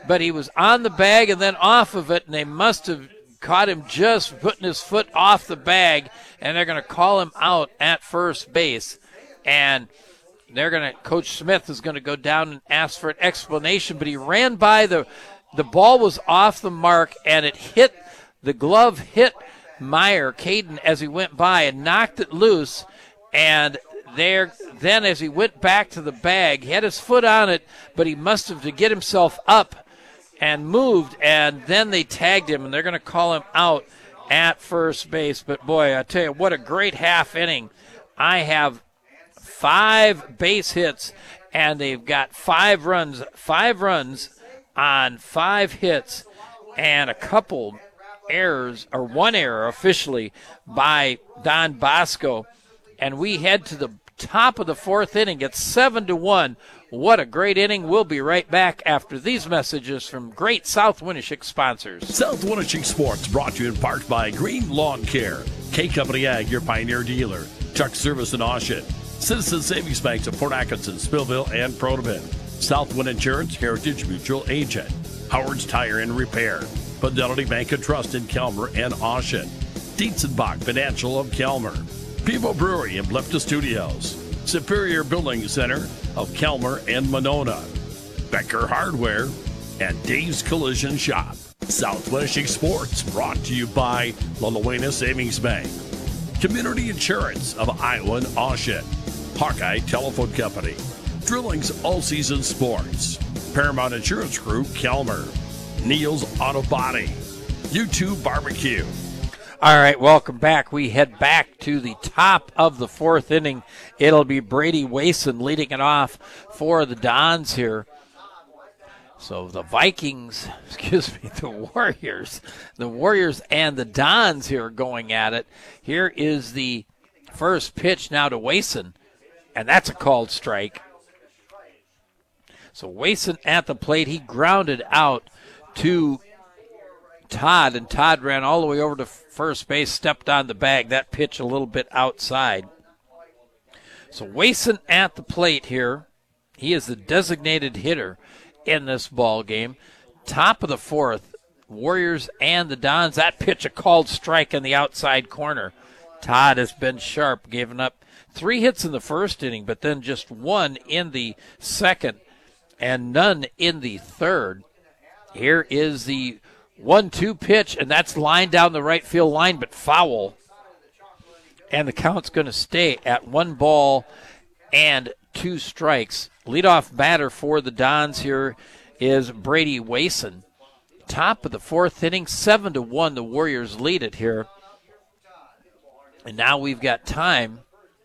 but he was on the bag and then off of it, and they must have caught him just putting his foot off the bag, and they're going to call him out at first base. And Coach Smith is going to go down and ask for an explanation, but he ran by the ball was off the mark, and the glove hit Caden as he went by and knocked it loose. And then as he went back to the bag, he had his foot on it, but he must have to get himself up and moved, and then they tagged him, and they're going to call him out at first base. But boy, I tell you, what a great half inning. I have 5 base hits, and they've got 5 runs on 5 hits, and a couple errors, or 1 error officially by Don Bosco. And we head to the top of the 4th inning. It's 7-1. What a great inning. We'll be right back after these messages from great South Winneshiek sponsors. South Winneshiek Sports brought to you in part by Green Lawn Care, K Company Ag, your Pioneer dealer, Truck Service in Oshet, Citizen Savings Banks of Port Atkinson, Spillville, and Protoman, Southwind Insurance, Heritage Mutual Agent, Howard's Tire and Repair, Fidelity Bank and Trust in Kelmer and Oshet, Dietzenbach Financial of Kelmer, Pivo Brewery in Blefta Studios, Superior Building Center of Kelmer and Monona, Becker Hardware, and Dave's Collision Shop. South Winneshiek Sports brought to you by La Luena Savings Bank, Community Insurance of Iowa and Oshet, Hawkeye Telephone Company, Drilling's All Season Sports, Paramount Insurance Group Kelmer, Neil's Auto Body, U2 Barbecue. All right, welcome back. We head back to the top of the 4th inning. It'll be Brady Wason leading it off for the Dons here. So the the Warriors and the Dons here going at it. Here is the first pitch now to Wason, and that's a called strike. So Wason at the plate, he grounded out to Todd, and Todd ran all the way over to first base, stepped on the bag. That pitch a little bit outside. So Wason at the plate here. He is the designated hitter in this ball game. Top of the 4th, Warriors and the Dons. That pitch a called strike in the outside corner. Todd has been sharp, giving up 3 hits in the first inning, but then just 1 in the second and none in the third. Here is the 1-2 pitch, and that's lined down the right field line, but foul. And the count's going to stay at 1 ball and 2 strikes. Leadoff batter for the Dons here is Brady Wason. Top of the 4th inning, 7-1. The Warriors lead it here. And now we've got time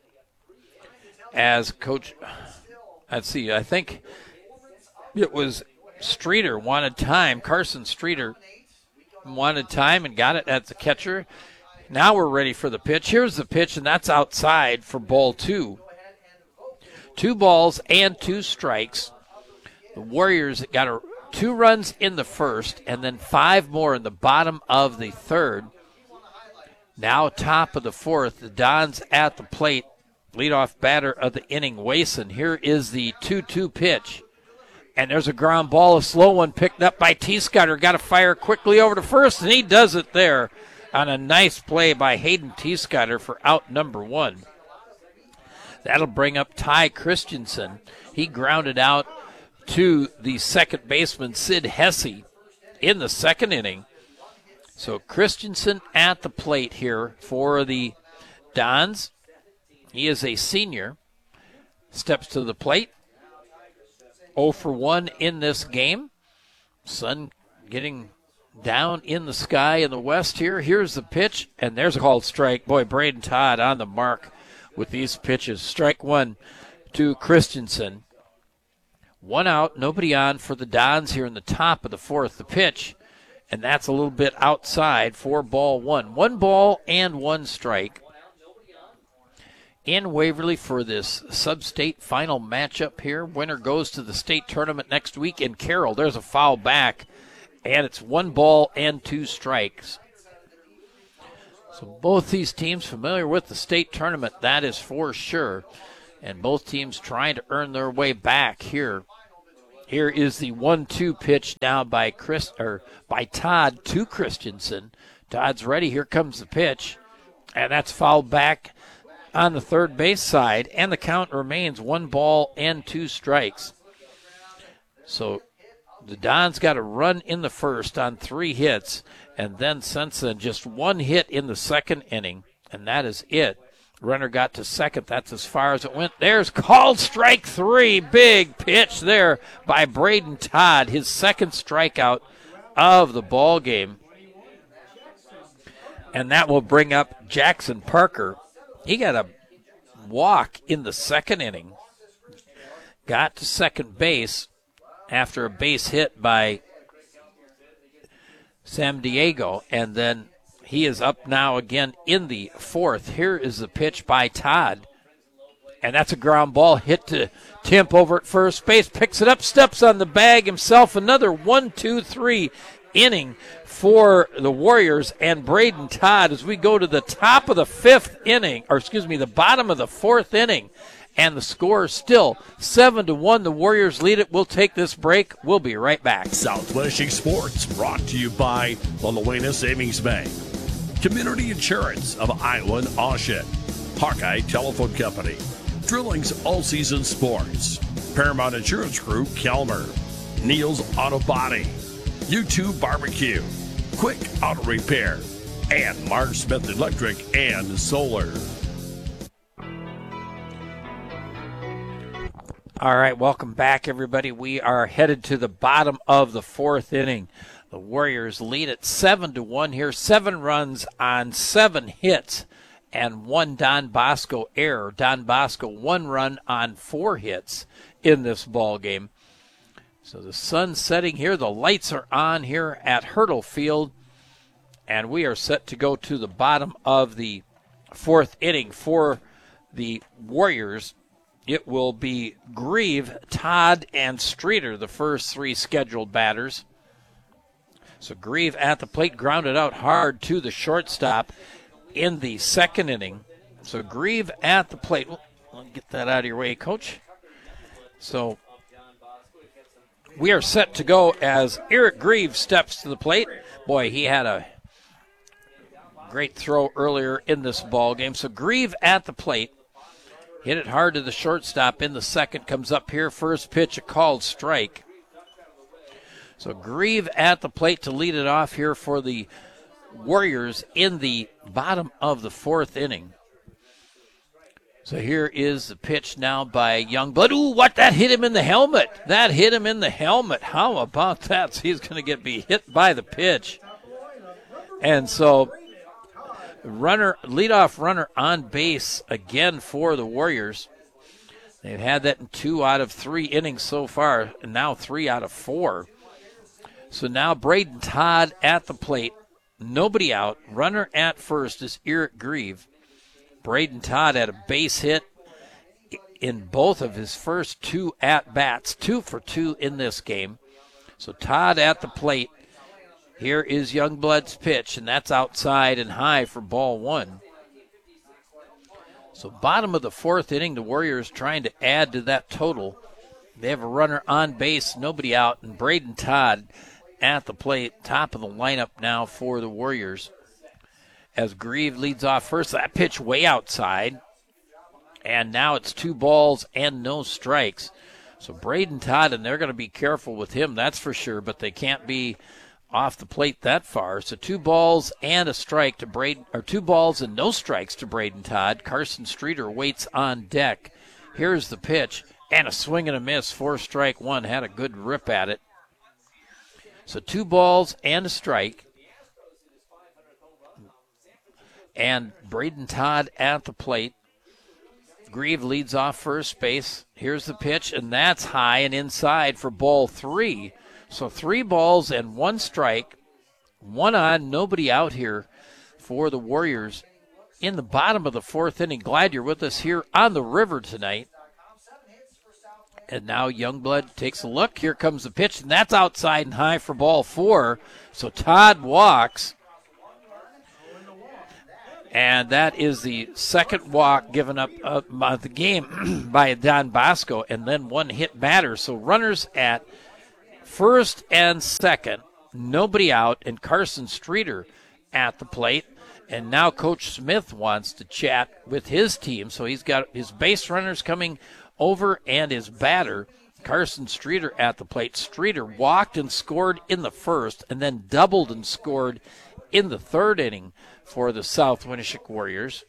as Coach, I think it was Streeter wanted time. Carson Streeter wanted time and got it at the catcher. Now we're ready for the pitch. Here's the pitch, and that's outside for ball 2. 2 balls and 2 strikes. The Warriors got 2 runs in the first and then 5 more in the bottom of the third. Now top of the 4th, the Dons at the plate. Leadoff batter of the inning, Wason. Here is the 2-2 pitch. And there's a ground ball, a slow one picked up by T-Scudder. Got to fire quickly over to first, and he does it there on a nice play by Hayden T-Scudder for out number 1. That'll bring up Ty Christensen. He grounded out to the second baseman, Sid Hesse, in the second inning. So Christensen at the plate here for the Dons. He is a senior. Steps to the plate. 0 for 1 in this game. Sun getting down in the sky in the west here. Here's the pitch, and there's a called strike. Boy, Braden Todd on the mark with these pitches. Strike 1 to Christensen. 1 out, nobody on for the Dons here in the top of the 4th. The pitch, and that's a little bit outside for ball 1. 1 ball and 1 strike. In Waverly for this sub-state final matchup here. Winner goes to the state tournament next week in Carroll. There's a foul back, and it's 1 ball and 2 strikes. So both these teams familiar with the state tournament, that is for sure. And both teams trying to earn their way back here Here is the 1-2 pitch now by Todd to Christensen. Todd's ready. Here comes the pitch. And that's fouled back on the third base side. And the count remains 1-2 strikes. So the Dons got a run in the first on 3 hits. And then since then, just 1 hit in the second inning. And that is it. Runner got to second. That's as far as it went. There's called strike 3. Big pitch there by Braden Todd. His second strikeout of the ball game. And that will bring up Jackson Parker. He got a walk in the second inning. Got to second base after a base hit by Sam Diego. And then he is up now again in the fourth. Here is the pitch by Todd. And that's a ground ball hit to Timp over at first base. Picks it up, steps on the bag himself. Another 1-2-3 inning for the Warriors and Braden Todd as we go to the top of the the bottom of the fourth inning. And the score is still 7-1. The Warriors lead it. We'll take this break. We'll be right back. Southwestern Sports brought to you by the Luena Savings Bank, Community Insurance of Iowa and Oshet, Hawkeye Telephone Company, Drilling's All Season Sports, Paramount Insurance Group, Kelmer, Neil's Auto Body, U2 Barbecue, Quick Auto Repair, and Mark Smith Electric and Solar. All right, welcome back, everybody. We are headed to the bottom of the fourth inning. The Warriors lead at 7-1 here. 7 runs on 7 hits and 1 Don Bosco error. Don Bosco 1 run on 4 hits in this ball game. So the sun's setting here. The lights are on here at Hurdle Field. And we are set to go to the bottom of the fourth inning for the Warriors. It will be Grieve, Todd, and Streeter, the first 3 scheduled batters. So Grieve at the plate, grounded out hard to the shortstop in the second inning. So Grieve at the plate. I'll get that out of your way, Coach. So we are set to go as Eric Grieve steps to the plate. Boy, he had a great throw earlier in this ball game. So Grieve at the plate. Hit it hard to the shortstop in the second. Comes up here. First pitch, a called strike. So Grieve at the plate to lead it off here for the Warriors in the bottom of the fourth inning. So here is the pitch now by Youngblood. Ooh, what? That hit him in the helmet. That hit him in the helmet. How about that? So he's going to be hit by the pitch. And so leadoff runner on base again for the Warriors. They've had that in 2 out of 3 innings so far, and now 3 out of 4. So now Braden Todd at the plate. Nobody out. Runner at first is Eric Grieve. Braden Todd had a base hit in both of his first 2 at-bats. 2 for 2 in this game. So Todd at the plate. Here is Youngblood's pitch, and that's outside and high for ball 1. So bottom of the fourth inning, the Warriors trying to add to that total. They have a runner on base, nobody out, and Braden Todd at the plate, top of the lineup now for the Warriors. As Grieve leads off first, that pitch way outside. And now it's 2 balls and no strikes. So Braden Todd, and they're going to be careful with him, that's for sure, but they can't be off the plate that far. So 2 balls and a strike to Braden, or 2 balls and no strikes to Braden Todd. Carson Streeter waits on deck. Here's the pitch, and a swing and a miss. 4-strike-1, had a good rip at it. So 2 balls and a strike. And Braden Todd at the plate. Grieve leads off first base. Here's the pitch, and that's high and inside for ball 3. So 3 balls and 1 strike. 1 on, nobody out here for the Warriors in the bottom of the fourth inning. Glad you're with us here on the river tonight. And now Youngblood takes a look. Here comes the pitch, and that's outside and high for ball 4. So Todd walks. And that is the second walk given up of the game by Don Bosco, and then 1 hit batter. So runners at first and second, nobody out, and Carson Streeter at the plate. And now Coach Smith wants to chat with his team. So he's got his base runners coming over and his batter, Carson Streeter, at the plate. Streeter walked and scored in the first and then doubled and scored in the third inning for the South Winneshiek Warriors.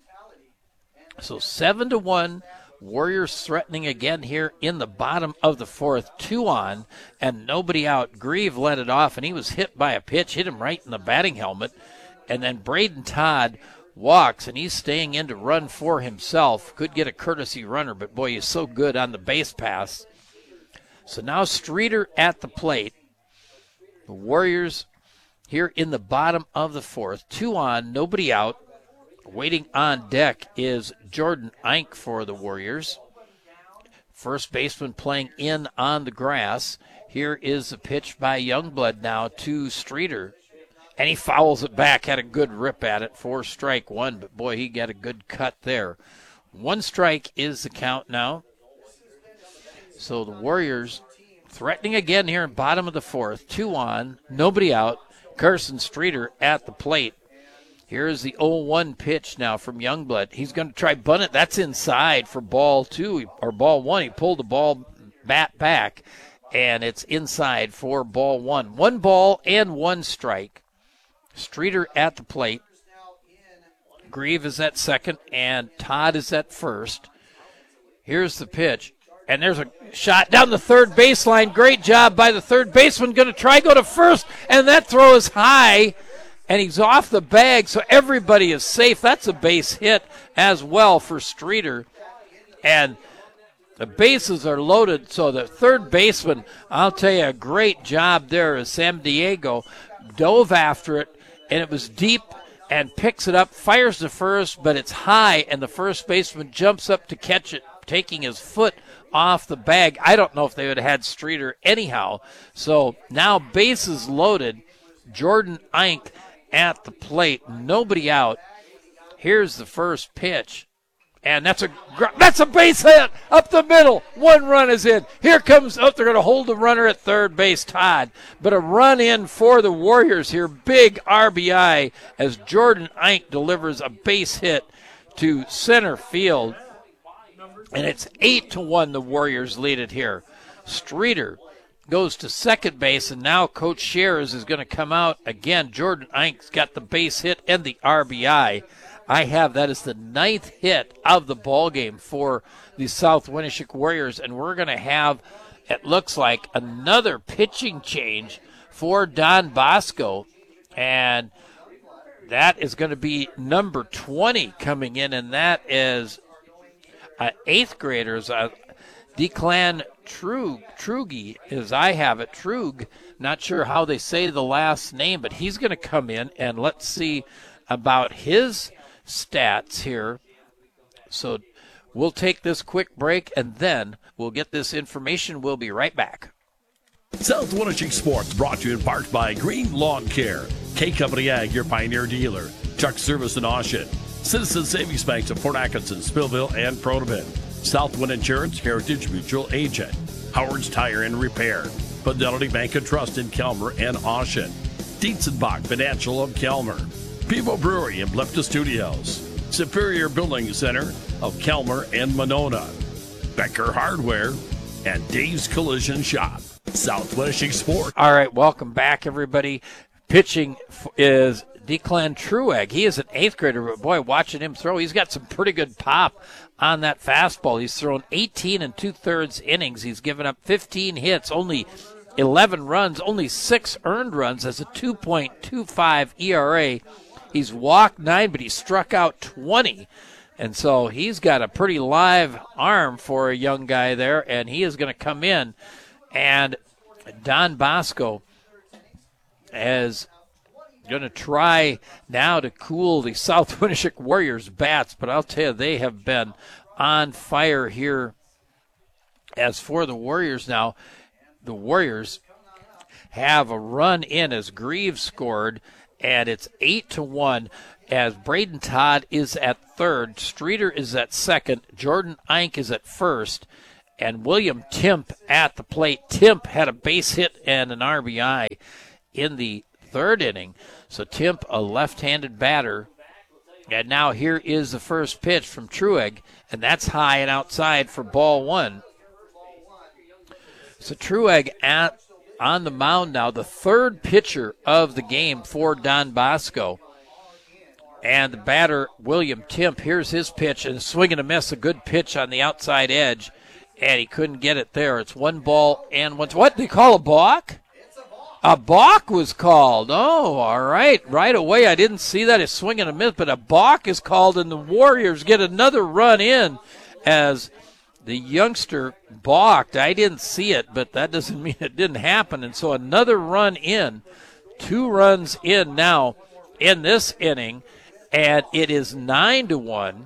So 7-1, Warriors threatening again here in the bottom of the fourth. 2 on and nobody out. Grieve led it off, and he was hit by a pitch, hit him right in the batting helmet. And then Braden Todd walks, and he's staying in to run for himself. Could get a courtesy runner, but boy, he's so good on the base pass. So now Streeter at the plate. The Warriors here in the bottom of the fourth. 2 on, nobody out. Waiting on deck is Jordan Eink for the Warriors. First baseman playing in on the grass. Here is the pitch by Youngblood now to Streeter. And he fouls it back, had a good rip at it for strike one, but boy, he got a good cut there. 1 strike is the count now. So the Warriors threatening again here in bottom of the fourth. 2 on, nobody out. Carson Streeter at the plate. Here's the 0-1 pitch now from Youngblood. He's going to try bunt it. That's inside for ball 2, or ball 1. He pulled the ball bat back, and it's inside for ball 1. 1 ball and 1 strike. Streeter at the plate. Grieve is at second, and Todd is at first. Here's the pitch, and there's a shot down the third baseline. Great job by the third baseman. Going to try go to first, and that throw is high, and he's off the bag, so everybody is safe. That's a base hit as well for Streeter, and the bases are loaded, so the third baseman, I'll tell you, a great job there as Sam Diego dove after it, and it was deep and picks it up, fires to first, but it's high, and the first baseman jumps up to catch it, taking his foot off the bag. I don't know if they would have had Streeter anyhow. So now bases loaded. Jordan Eink at the plate, nobody out. Here's the first pitch. And that's a base hit up the middle. 1 run is in. Here comes, they're going to hold the runner at third base, Todd. But a run in for the Warriors here. Big RBI as Jordan Eink delivers a base hit to center field. And it's 8-1, the Warriors lead it here. Streeter goes to second base, and now Coach Shears is going to come out again. Jordan Eink's got the base hit and the RBI. I have that as the 9th hit of the ball game for the South Winneshiek Warriors, and we're going to have, it looks like, another pitching change for Don Bosco, and that is going to be number 20 coming in, and that is 8th graders, Declan Trugi, as I have it, Trug, not sure how they say the last name, but he's going to come in, and let's see about his stats here. So we'll take this quick break, and then we'll get this information. We'll be right back. South Winneshiek Sports brought to you in part by Green Lawn Care, K Company Ag, your Pioneer dealer, Chuck Service in Oshet, Citizen Savings Banks of Port Atkinson, Spillville, and Protivin, Southwind Insurance, Heritage Mutual Agent, Howard's Tire and Repair, Fidelity Bank and Trust in Kelmer and Oshet, Dietzenbach Financial of Kelmer, Pivo Brewery and Blepta Studios, Superior Building Center of Kelmer and Monona, Becker Hardware, and Dave's Collision Shop. South Winneshiek Sports. All right, welcome back, everybody. Pitching is Declan Trueg. He is an 8th grader, but boy, watching him throw, he's got some pretty good pop on that fastball. He's thrown 18 2/3 innings. He's given up 15 hits, only 11 runs, only 6 earned runs, has a 2.25 ERA. He's walked 9, but he struck out 20. And so he's got a pretty live arm for a young guy there, and he is going to come in. And Don Bosco is going to try now to cool the South Winneshiek Warriors bats, but I'll tell you, they have been on fire here. As for the Warriors now, the Warriors have a run in as Grieve scored, and it's 8-1 as Braden Todd is at third, Streeter is at second, Jordan Eink is at first, and William Timp at the plate. Timp had a base hit and an RBI in the third inning. So Timp, a left-handed batter. And now here is the first pitch from Truegg, and that's high and outside for ball one. So Truegg on the mound now, the third pitcher of the game for Don Bosco. And the batter, William Timp, here's his pitch, and swing and a miss, a good pitch on the outside edge, and he couldn't get it there. It's 1-1. What, they call a balk? A balk was called. Oh, all right. Right away, I didn't see that. It's swing and a miss, but a balk is called, and the Warriors get another run in as the youngster balked. I didn't see it, but that doesn't mean it didn't happen. And so another run in, 2 runs in now in this inning, and it is 9-1.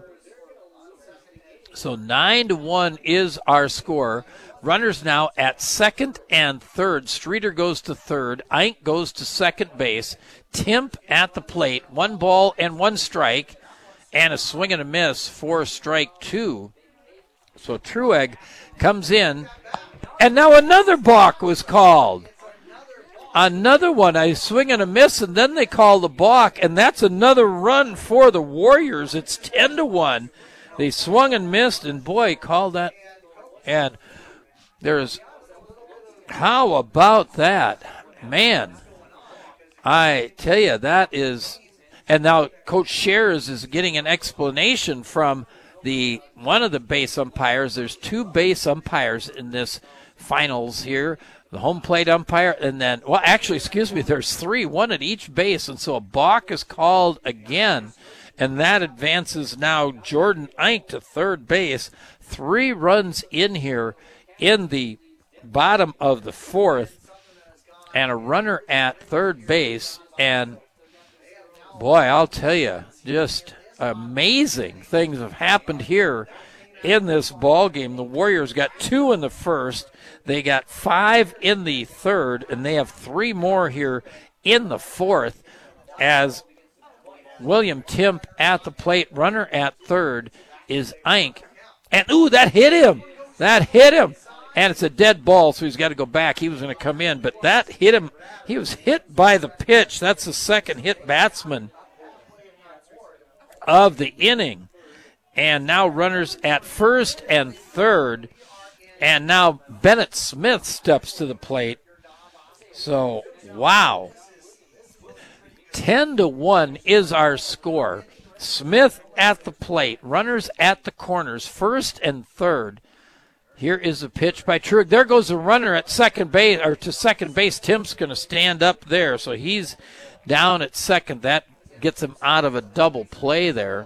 So 9-1 is our score. Runners now at second and third. Streeter goes to third. Eink goes to second base. Timp at the plate. 1 ball and 1 strike, and a swing and a miss for strike 2. So Truegg comes in, and now another balk was called. Another one, a swing and a miss, and then they call the balk, and that's another run for the Warriors. It's 10-1. They swung and missed, and boy, called that. And how about that? Man, I tell you, that is, and now Coach Shares is getting an explanation from one of the base umpires. There's 2 base umpires in this finals here. The home plate umpire, and then, there's 3, 1 at each base, and so a balk is called again, and that advances now Jordan Eink to third base. 3 runs in here in the bottom of the fourth, and a runner at third base, and boy, I'll tell you, just amazing things have happened here in this ball game. The Warriors got 2 in the first. They got 5 in the third, and they have 3 more here in the fourth as William Timp at the plate. Runner at third is Eink. And, that hit him. That hit him. And it's a dead ball, so he's got to go back. He was going to come in, but that hit him. He was hit by the pitch. That's the second hit batsman of the inning. And now runners at first and third. And now Bennett Smith steps to the plate. So, wow. 10-1 is our score. Smith at the plate. Runners at the corners, first and third. Here is a pitch by Truegg. There goes a runner at second base, or to second base. Timp's going to stand up there. So he's down at second. That gets him out of a double play there.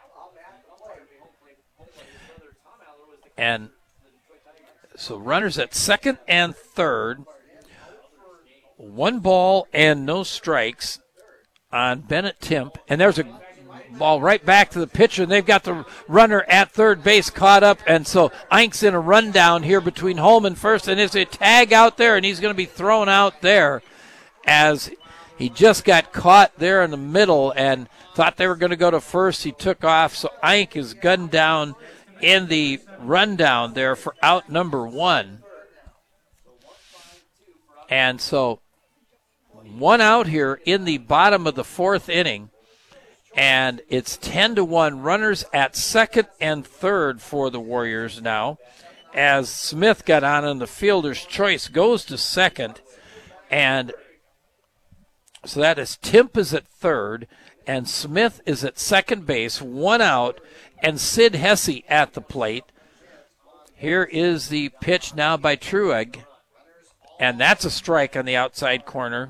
And so runners at second and third. 1 ball and no strikes on Bennett Timp. And there's a ball right back to the pitcher, and they've got the runner at third base caught up. And so Eink's in a rundown here between home and first, and there's a tag out there, and he's going to be thrown out there as he just got caught there in the middle and thought they were going to go to first. He took off, so Eink is gunned down in the rundown there for out number 1. And so 1 out here in the bottom of the fourth inning, and it's 10-1. Runners at second and third for the Warriors now, as Smith got on and the fielder's choice goes to second. And so that is Timp is at third, and Smith is at second base, 1 out, and Sid Hesse at the plate. Here is the pitch now by Truegg, and that's a strike on the outside corner.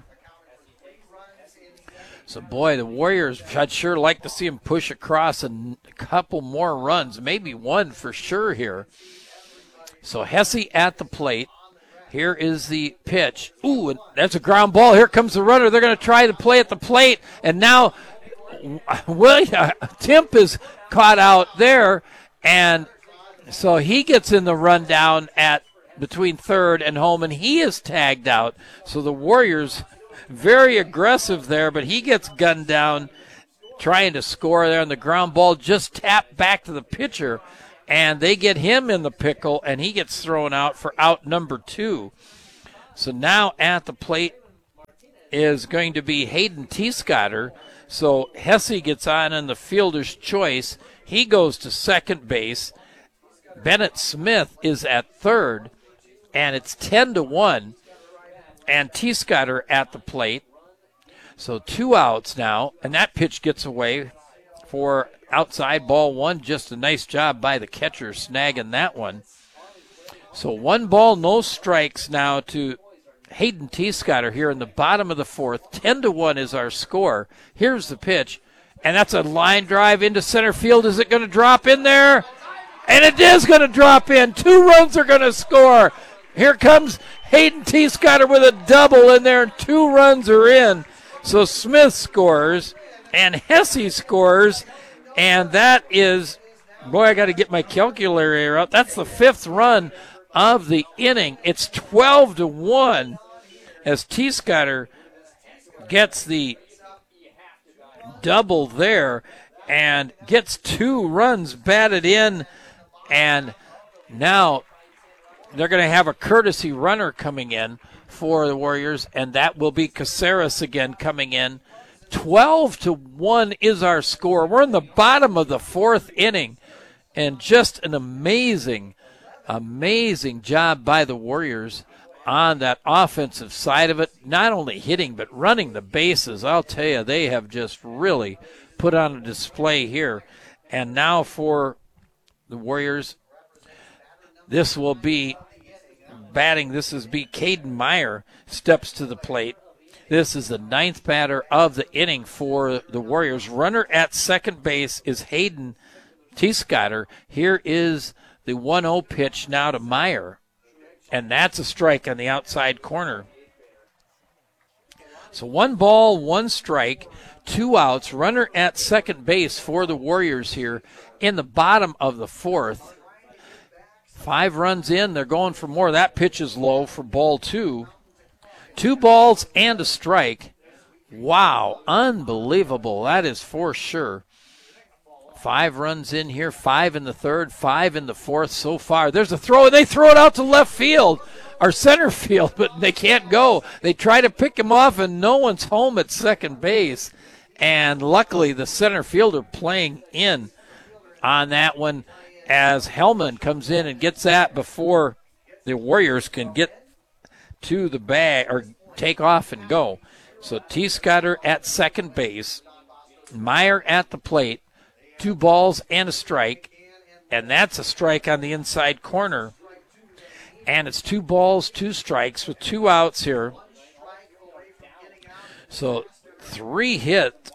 So, boy, the Warriors, I'd sure like to see them push across a couple more runs, maybe 1 for sure here. So Hesse at the plate. Here is the pitch. Ooh, and that's a ground ball. Here comes the runner. They're going to try to play at the plate, and now Timp is caught out there, and so he gets in the rundown at between third and home, and he is tagged out. So the Warriors very aggressive there, but he gets gunned down trying to score there, and the ground ball just tapped back to the pitcher, and they get him in the pickle, and he gets thrown out for out number 2. So now at the plate is going to be Hayden Teescotter. So Hesse gets on in the fielder's choice. He goes to second base. Bennett Smith is at third, and it's 10-1, and Teescotter at the plate. So 2 outs now, and that pitch gets away for outside ball 1. Just a nice job by the catcher snagging that one. So 1 ball, no strikes now to Hayden Teescotter here in the bottom of the 4th. 10-1 is our score. Here's the pitch, and that's a line drive into center field. Is it going to drop in there? And it is going to drop in. 2 runs are going to score. Here comes Hayden Teescotter with a double in there, and 2 runs are in. So Smith scores, and Hesse scores, and that is, boy, I got to get my calculator out. That's the 5th run of the inning. It's 12-1 as Teescotter gets the double there and gets 2 runs batted in, and now they're going to have a courtesy runner coming in for the Warriors, and that will be Caceres again coming in. 12-1 is our score. We're in the bottom of the 4th inning, and just an amazing job by the Warriors on that offensive side of it. Not only hitting, but running the bases. I'll tell you, they have just really put on a display here. And now for the Warriors, this will be batting. This is Caden Meyer steps to the plate. This is the 9th batter of the inning for the Warriors. Runner at second base is Hayden Teescotter. Here is the 1-0 pitch now to Meyer, and that's a strike on the outside corner. So 1 ball, 1 strike, 2 outs. Runner at second base for the Warriors here in the bottom of the 4th. 5 runs in, they're going for more. That pitch is low for ball 2. 2 balls and a strike. Wow, unbelievable. That is for sure. 5 runs in here, 5 in the 3rd, 5 in the 4th so far. There's a throw, and they throw it out to left field, or center field, but they can't go. They try to pick him off, and no one's home at second base. And luckily, the center fielder playing in on that one, as Hellman comes in and gets that before the Warriors can get to the bag or take off and go. So Teescotter at second base, Meyer at the plate, 2 balls and a strike, and that's a strike on the inside corner. And it's 2 balls, 2 strikes with 2 outs here. So 3 hits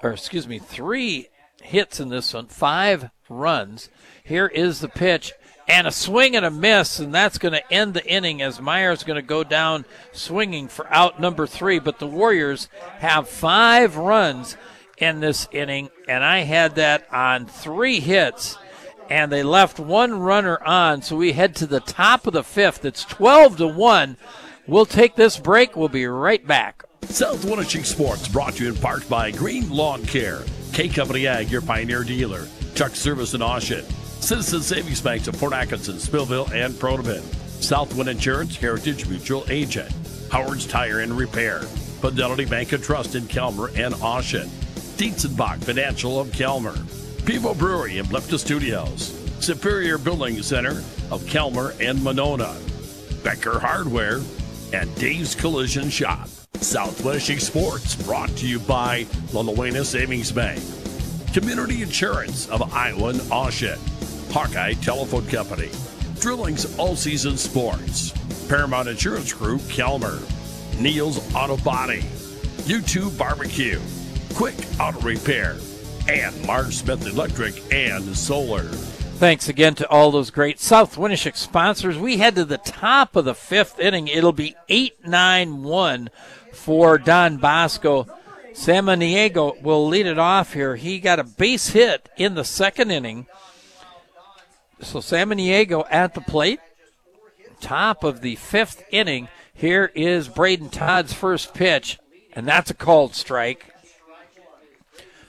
in this one, 5 runs. Here is the pitch, and a swing and a miss, and that's going to end the inning as Meyer's going to go down swinging for out number 3. But the Warriors have 5 runs in this inning, and I had that on 3 hits, and they left 1 runner on, so we head to the top of the 5th. It's 12-1. We'll take this break. We'll be right back. South Winnipeg Sports brought to you in part by Green Lawn Care, K Company Ag, your Pioneer dealer, Chuck Service in Oshet, Citizen Savings Banks of Port Atkinson, Spillville, and Protobin, Southwind Insurance, Heritage Mutual Agent, Howard's Tire and Repair, Fidelity Bank and Trust in Kelmer and Oshet, Dietzenbach Financial of Kelmer, Pivo Brewery and Blifta Studios, Superior Building Center of Kelmer and Monona, Becker Hardware, and Dave's Collision Shop. South Winnipeg Sports brought to you by La Luena Savings Bank, Community Insurance of Iowa and Oshet, Hawkeye Telephone Company, Drilling's All Season Sports, Paramount Insurance Group Kelmer, Neil's Auto Body, U2 Barbecue, Quick Auto Repair, and Marge Smith Electric and Solar. Thanks again to all those great South Winnipeg sponsors. We head to the top of the 5th inning. It'll be 8-9-1 for Don Bosco. Samaniego will lead it off here. He got a base hit in the 2nd inning. So Samaniego at the plate. Top of the 5th inning. Here is Braden Todd's first pitch, and that's a called strike.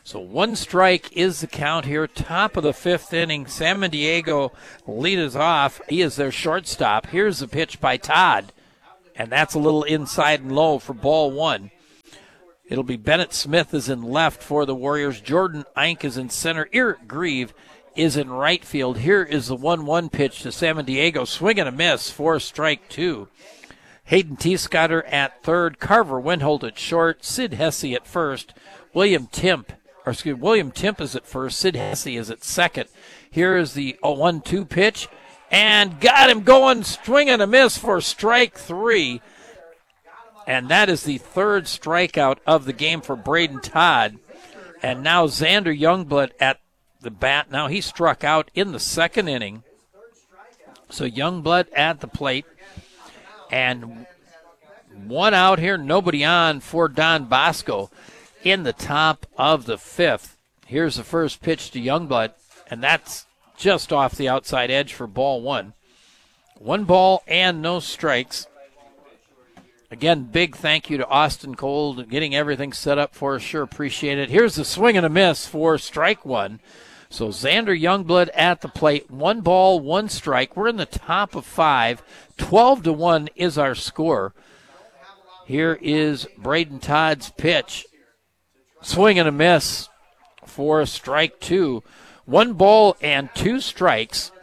So 1 strike is the count here. Top of the 5th inning. San Diego lead us off. He is their shortstop. Here's the pitch by Todd. And that's a little inside and low for ball 1. It'll be Bennett Smith is in left for the Warriors. Jordan Eink is in center. Eric Grieve is in right field. Here is the 1-1 pitch to San Diego. Swing and a miss for strike 2. Hayden Teescotter at third. Carver Windholt at short. Sid Hesse at first. William Timp is at first. Sid Hesse is at second. Here is the 1-2 pitch. And got him going. Swing and a miss for strike 3. And that is the 3rd strikeout of the game for Braden Todd. And now Xander Youngblood at the bat. Now he struck out in the 2nd inning. So Youngblood at the plate. And 1 out here, nobody on for Don Bosco in the top of the 5th. Here's the first pitch to Youngblood, and that's just off the outside edge for ball 1. 1 ball and no strikes. Again, big thank you to Austin Cole getting everything set up for us. Sure appreciate it. Here's the swing and a miss for strike 1. So Xander Youngblood at the plate. 1 ball, 1 strike. We're in the top of 5. 12-1 is our score. Here is Braden Todd's pitch. Swing and a miss for strike 2. 1 ball and 2 strikes.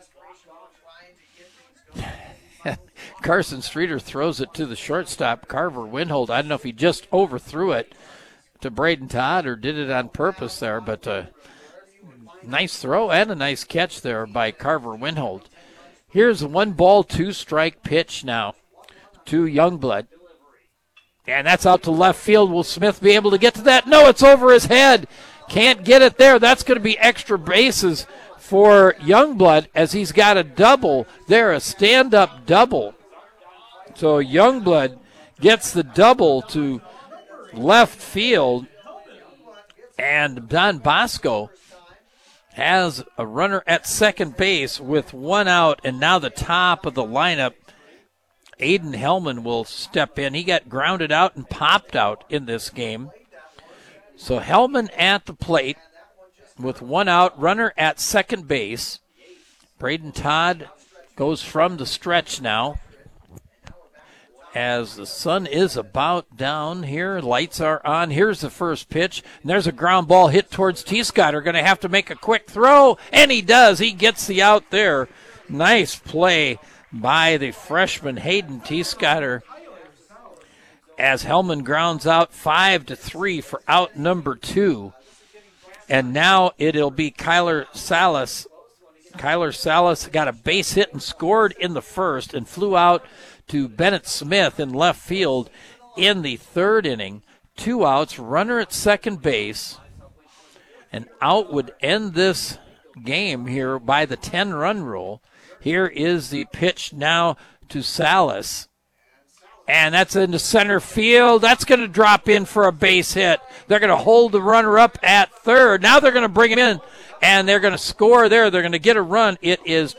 Carson Streeter throws it to the shortstop, Carver Windholt. I don't know if he just overthrew it to Braden Todd or did it on purpose there, but nice throw and a nice catch there by Carver Windholt. Here's a 1 ball, 2 strike pitch now to Youngblood. And that's out to left field. Will Smith be able to get to that? No, it's over his head. Can't get it there. That's going to be extra bases for Youngblood as he's got a double there, a stand-up double. So Youngblood gets the double to left field, and Don Bosco has a runner at second base with 1 out, and now the top of the lineup, Aiden Hellman, will step in. He got grounded out and popped out in this game. So Hellman at the plate with 1 out, runner at second base. Braden Todd goes from the stretch now. As the sun is about down here, lights are on. Here's the first pitch, and there's a ground ball hit towards Teescotter. Going to have to make a quick throw, and he does. He gets the out there. Nice play by the freshman Hayden Teescotter as Hellman grounds out 5-3 for out number 2. And now it'll be Kyler Salas. Kyler Salas got a base hit and scored in the first and flew out to Bennett Smith in left field in the 3rd inning. 2 outs, runner at second base. And out would end this game here by the 10-run rule. Here is the pitch now to Salas. And that's into center field. That's going to drop in for a base hit. They're going to hold the runner up at third. Now they're going to bring him in, and they're going to score there. They're going to get a run. It is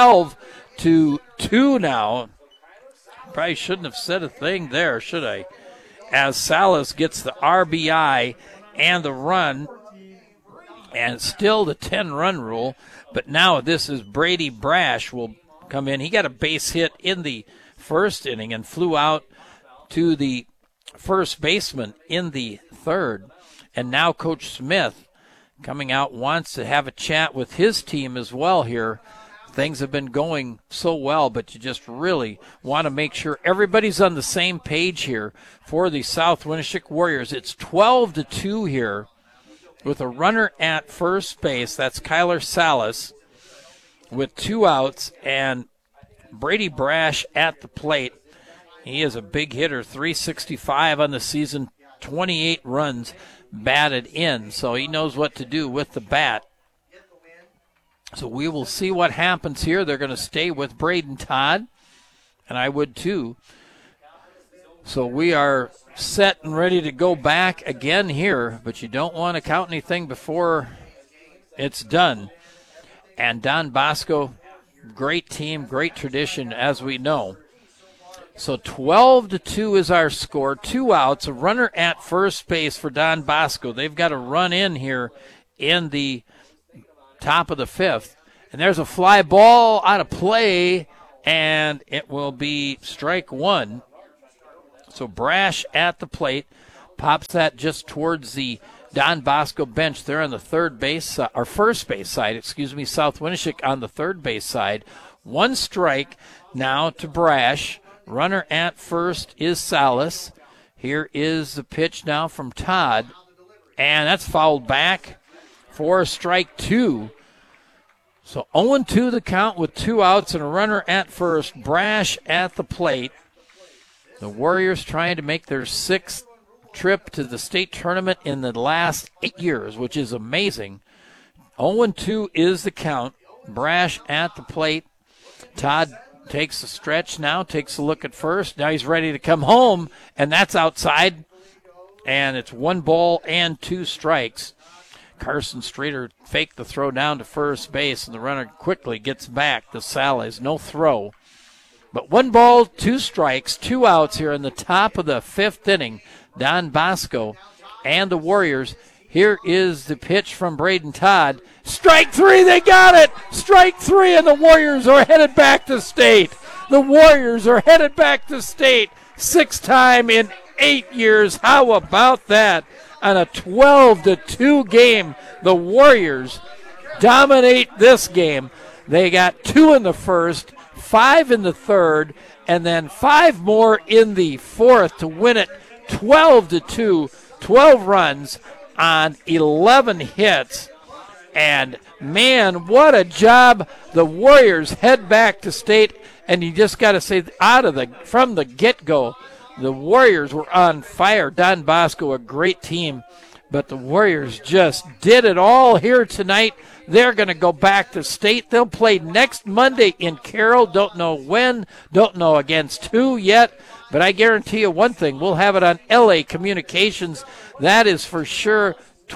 12-2 now. Probably shouldn't have said a thing there, should I? As Salas gets the RBI and the run, and still the 10-run rule. But now this is Brady Brash will come in. He got a base hit in the first inning and flew out to the first baseman in the 3rd. And now Coach Smith coming out wants to have a chat with his team as well here. Things have been going so well, but you just really want to make sure everybody's on the same page here for the South Winneshiek Warriors. It's 12-2 here with a runner at first base. That's Kyler Salas with 2 outs, and Brady Brash at the plate. He is a big hitter, 365 on the season, 28 runs batted in, so he knows what to do with the bat. So we will see what happens here. They're going to stay with Braden Todd, and I would too. So we are set and ready to go back again here, but you don't want to count anything before it's done. And Don Bosco, great team, great tradition, as we know. So 12-2 is our score. 2 outs, a runner at first base for Don Bosco. They've got to run in here in the top of the 5th. And there's a fly ball out of play, and it will be strike 1. So Brash at the plate, pops that just towards the Don Bosco bench there on the first base side, South Winneshiek on the third base side. 1 strike now to Brash. Runner at first is Salas. Here is the pitch now from Todd, and that's fouled back for strike 2. So 0-2 the count with 2 outs and a runner at first. Brash at the plate. The Warriors trying to make their 6th trip to the state tournament in the last 8 years, which is amazing. 0-2 is the count. Brash at the plate. Todd takes the stretch now, takes a look at first. Now he's ready to come home, and that's outside. And it's 1 ball and 2 strikes. Carson Streeter faked the throw down to first base, and the runner quickly gets back to Salas. No throw. But 1 ball, 2 strikes, 2 outs here in the top of the 5th inning. Don Bosco and the Warriors. Here is the pitch from Braden Todd. Strike 3, they got it! Strike 3, and the Warriors are headed back to state. The Warriors are headed back to state. 6th time in 8 years. How about that? On a 12-2 game, the Warriors dominate this game. They got 2 in the first, 5 in the third, and then 5 more in the fourth to win it 12-2, 12 runs on 11 hits. And, man, what a job. The Warriors head back to state, and you just got to say, from the get-go, the Warriors were on fire. Don Bosco, a great team, but the Warriors just did it all here tonight. They're going to go back to state. They'll play next Monday in Carroll. Don't know when, don't know against who yet, but I guarantee you one thing, we'll have it on LA Communications. That is for sure.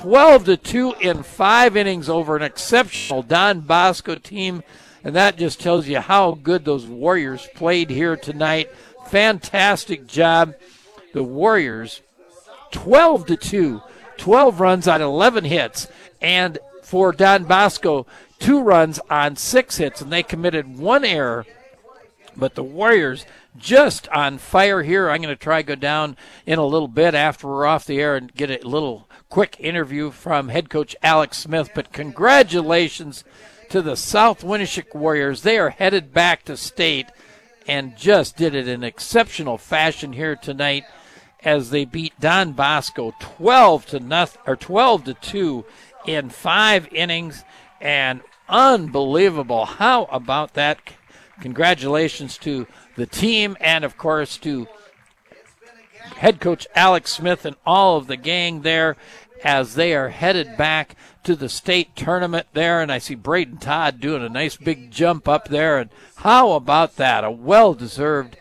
12-2 in 5 innings over an exceptional Don Bosco team, and that just tells you how good those Warriors played here tonight. Fantastic job. The Warriors, 12-2, 12 runs on 11 hits, and for Don Bosco, 2 runs on 6 hits, and they committed 1 error. But the Warriors just on fire here. I'm going to try to go down in a little bit after we're off the air and get a little quick interview from head coach Alex Smith. But congratulations to the South Winneshiek Warriors. They are headed back to state and just did it in exceptional fashion here tonight as they beat Don Bosco 12-2 in 5 innings. And unbelievable. How about that? Congratulations to the team and, of course, to head coach Alex Smith and all of the gang there as they are headed back to the state tournament there. And I see Braden Todd doing a nice big jump up there. And how about that? A well-deserved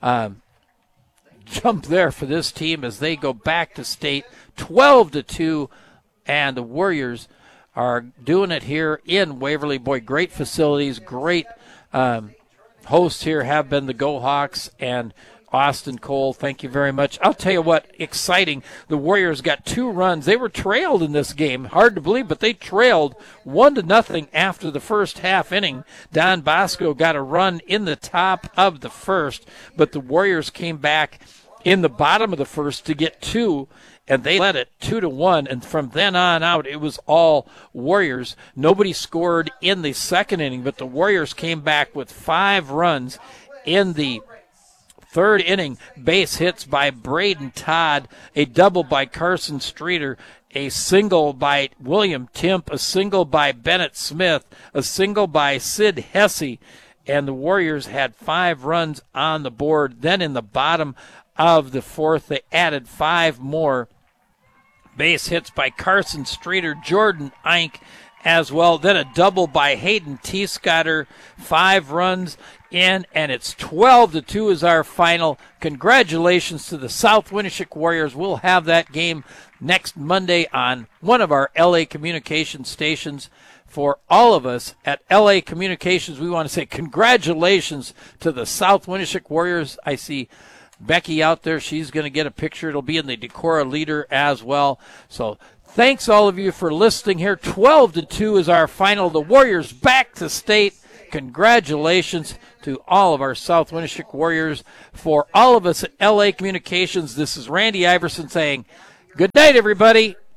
jump there for this team as they go back to state 12-2. And the Warriors are doing it here in Waverly. Boy, great facilities, great hosts here have been the Go Hawks and Austin Cole. Thank you very much. I'll tell you what, exciting. The Warriors got 2 runs. They were trailed in this game. Hard to believe, but they trailed 1-0 after the first half inning. Don Bosco got a run in the top of the first, but the Warriors came back in the bottom of the first to get 2, and they led it 2-1, and from then on out, it was all Warriors. Nobody scored in the second inning, but the Warriors came back with 5 runs in the third inning. Base hits by Braden Todd, a double by Carson Streeter, a single by William Timp, a single by Bennett Smith, a single by Sid Hesse, and the Warriors had 5 runs on the board. Then in the bottom of the fourth, they added 5 more base hits by Carson Streeter, Jordan Eink as well. Then a double by Hayden Teescotter, 5 runs in, and it's 12-2 is our final. Congratulations to the South Winneshiek Warriors. We'll have that game next Monday on one of our LA Communication stations. for all of us at LA Communications, we want to say congratulations to the South Winneshiek Warriors. I see Becky out there. She's going to get a picture. It'll be in the Decorah Leader as well. So thanks all of you for listening here. 12-2 is our final. The Warriors back to state. Congratulations to all of our South Winneshiek Warriors. For all of us at LA Communications, this is Randy Iverson saying good night, everybody.